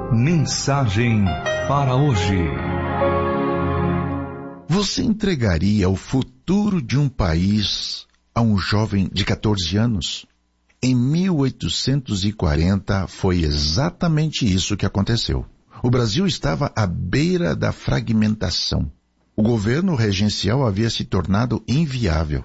Mensagem para hoje. Você entregaria o futuro de um país a um jovem de 14 anos? Em 1840 foi exatamente isso que aconteceu. O Brasil estava à beira da fragmentação. O governo regencial havia se tornado inviável.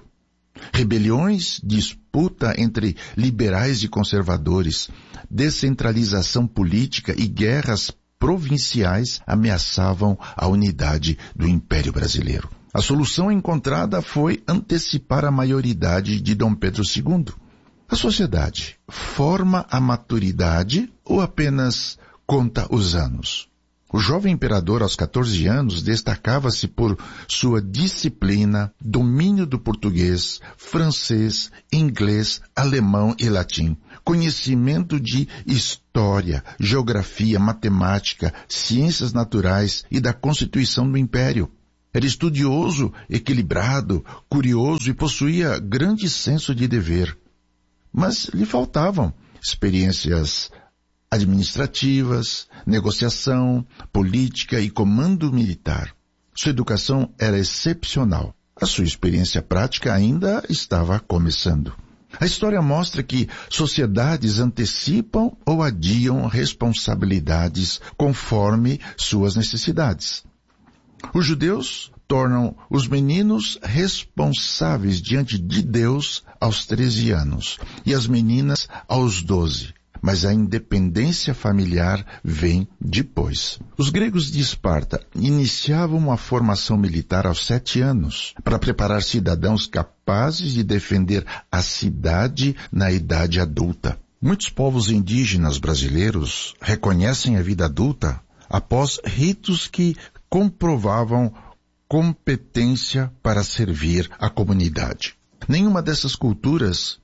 Rebeliões, disputa entre liberais e conservadores, descentralização política e guerras provinciais ameaçavam a unidade do Império Brasileiro. A solução encontrada foi antecipar a maioridade de Dom Pedro II. A sociedade forma a maturidade ou apenas conta os anos? O jovem imperador, aos 14 anos, destacava-se por sua disciplina, domínio do português, francês, inglês, alemão e latim, conhecimento de história, geografia, matemática, ciências naturais e da Constituição do Império. Era estudioso, equilibrado, curioso e possuía grande senso de dever. Mas lhe faltavam experiências administrativas, negociação, política e comando militar. Sua educação era excepcional. A sua experiência prática ainda estava começando. A história mostra que sociedades antecipam ou adiam responsabilidades conforme suas necessidades. Os judeus tornam os meninos responsáveis diante de Deus aos 13 anos e as meninas aos 12. Mas a independência familiar vem depois. Os gregos de Esparta iniciavam uma formação militar aos 7 anos para preparar cidadãos capazes de defender a cidade na idade adulta. Muitos povos indígenas brasileiros reconhecem a vida adulta após ritos que comprovavam competência para servir a comunidade. Nenhuma dessas culturas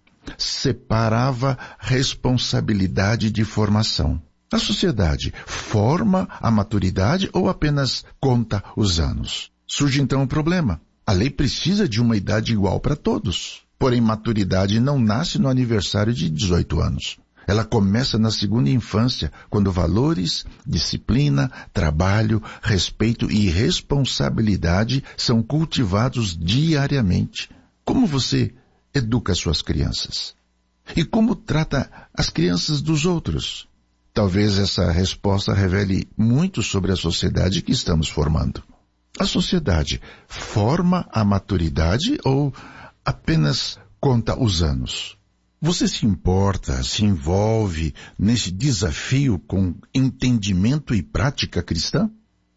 separava responsabilidade de formação. A sociedade forma a maturidade ou apenas conta os anos? Surge então o problema. A lei precisa de uma idade igual para todos. Porém, maturidade não nasce no aniversário de 18 anos. Ela começa na segunda infância, quando valores, disciplina, trabalho, respeito e responsabilidade são cultivados diariamente. Como você educa suas crianças? E como trata as crianças dos outros? Talvez essa resposta revele muito sobre a sociedade que estamos formando. A sociedade forma a maturidade ou apenas conta os anos? Você se importa, se envolve nesse desafio com entendimento e prática cristã?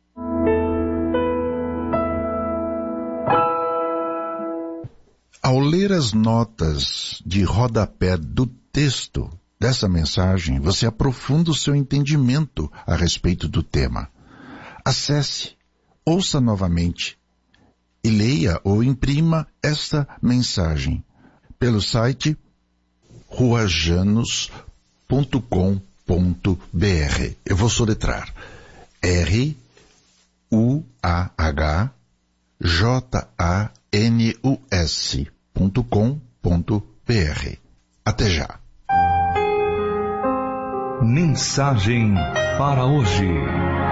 Ao ler as notas de rodapé do texto dessa mensagem, você aprofunda o seu entendimento a respeito do tema. Acesse, ouça novamente e leia ou imprima esta mensagem pelo site ruajanus.com.br. Eu vou soletrar ruajanus.com.br. Até já. Mensagem para hoje.